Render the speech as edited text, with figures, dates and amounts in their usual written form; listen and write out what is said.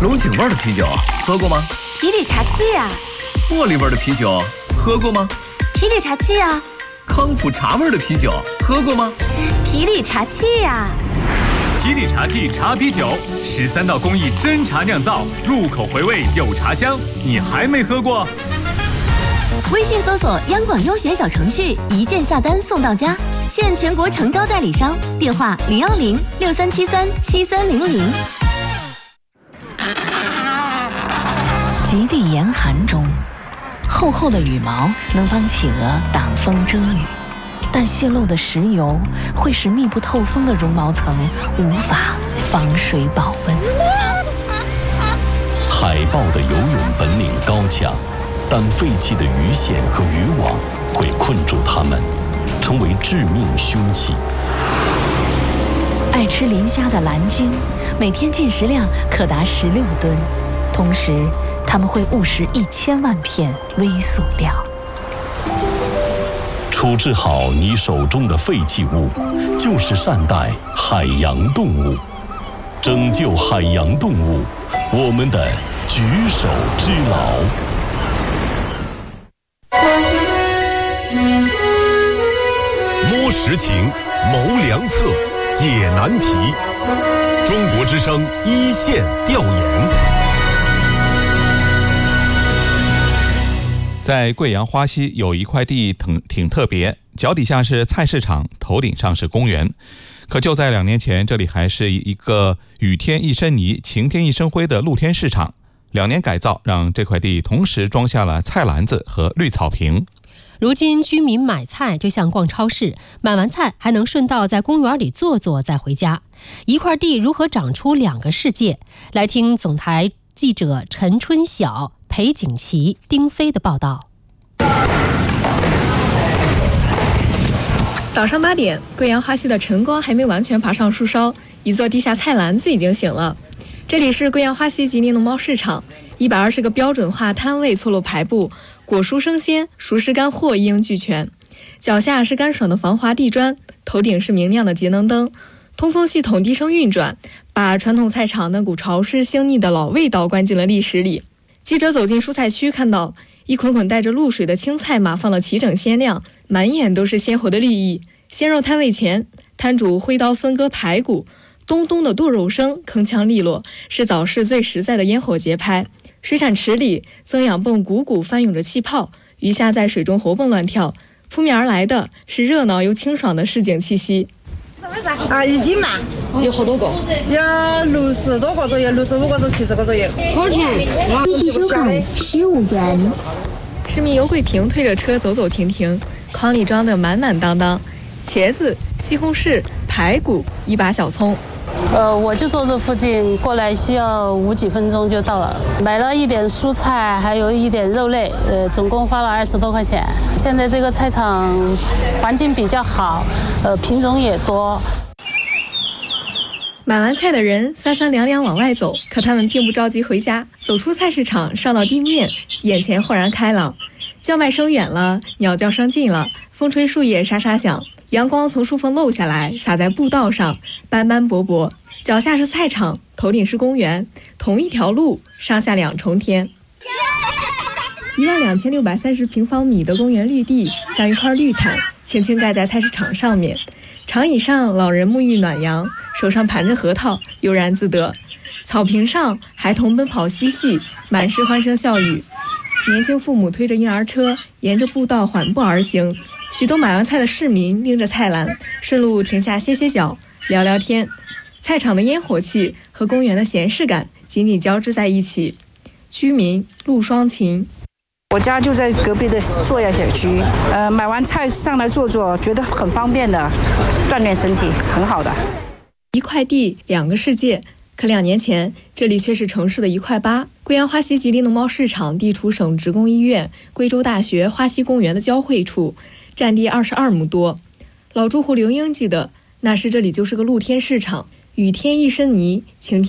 龙井味的啤酒喝过吗？ 皮里茶气呀。 茉莉味的啤酒喝过吗？ 皮里茶气呀。 康普茶味的啤酒喝过吗？ 皮里茶气呀。 皮里茶气茶啤酒，13道工艺真茶酿造，入口回味有茶香。你还没喝过？ 微信搜索央广优选小程序，一键下单送到家，现全国诚招代理商，电话01063737300。 极地严寒中，厚厚的羽毛能帮企鹅挡风遮雨，但泄漏的石油会使密不透风的绒毛层无法防水保温。 海豹的游泳本领高强，但废弃的鱼线和渔网会困住它们，成为致命凶器。 爱吃磷虾的蓝鲸，每天进食量可达16吨，同时它们会误食1000万片微塑料。 处置好你手中的废弃物，就是善待海洋动物，拯救海洋动物，我们的举手之劳。 摸实情，谋良策，解难题。中国之声一线调研。 在贵阳花溪有一块地挺特别，脚底下是菜市场，头顶上是公园。可就在2年前，这里还是一个雨天一身泥，晴天一身灰的露天市场。2年改造，让这块地同时装下了菜篮子和绿草坪。 如今居民买菜就像逛超市，买完菜还能顺道在公园里坐坐再回家。一块地如何长出2个世界？来听总台记者陈春晓、裴景琦、丁飞的报道。 早上8点，贵阳花溪的晨光还没完全爬上树梢，一座地下菜篮子已经醒了。这里是贵阳花溪吉林农贸市场，120个标准化摊位错落排布，果蔬生鲜、熟食干货一应俱全。脚下是干爽的防滑地砖，头顶是明亮的节能灯，通风系统低声运转，把传统菜场那股潮湿腥腻的老味道关进了历史里。记者走进蔬菜区，看到一捆捆带着露水的青菜码放了齐整鲜亮，满眼都是鲜活的绿意。鲜肉摊位前，摊主挥刀分割排骨，咚咚的剁肉声铿锵利落，是早市最实在的烟火节拍。水产池里，增氧泵汩汩翻涌着气泡，鱼虾在水中活蹦乱跳，扑面而来的是热闹又清爽的市井气息。 1斤嘛，有好多个，有60多个左右，65个至70个左右。 好甜，一起收看15元。 市民尤桂平推着车走走停停，筐里装得满满当当，茄子、西红柿、排骨、1把小葱。 我就坐这附近，过来需要5几分钟就到了。买了一点蔬菜，还有一点肉类，总共花了20多块钱。现在这个菜场环境比较好，品种也多。 买完菜的人3三两两往外走，可他们并不着急回家。走出菜市场，上到地面，眼前豁然开朗，叫卖声远了，鸟叫声近了，风吹树叶沙沙响，阳光从树缝漏下来，洒在步道上，斑斑驳驳。脚下是菜场，头顶是公园，同一条路，上下2重天。12630平方米的公园绿地，像一块绿毯，轻轻盖在菜市场上面。长椅上，老人沐浴暖阳，手上盘着核桃，悠然自得。草坪上，孩童奔跑嬉戏，满是欢声笑语。年轻父母推着婴儿车，沿着步道缓步而行。许多买完菜的市民拎着菜篮，顺路停下歇歇脚，聊聊天。菜场的烟火气和公园的闲适感紧紧交织在一起。居民陆双琴， 我家就在隔壁的硕亚小区，买完菜上来坐坐，觉得很方便的，锻炼身体，很好的。 一块地2个世界，可2年前这里却是城市的1块8。贵阳花溪吉林农贸市场地处省职工医院、贵州大学花溪公园的交汇处，占地22亩多。老住户刘英记得，那时这里就是个露天市场，雨天一身泥，晴天